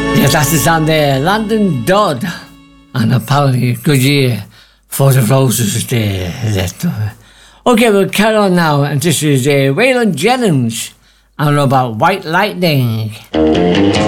Yes, that's the sound there. London Dodd. And apparently, good year for the Roses there. Okay, we'll carry on now. And this is Waylon Jennings. And about White Lightning.